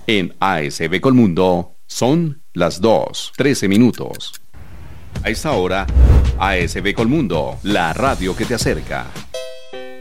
En ASB Colmundo son las 2:13. A esta hora, ASB Colmundo, la radio que te acerca.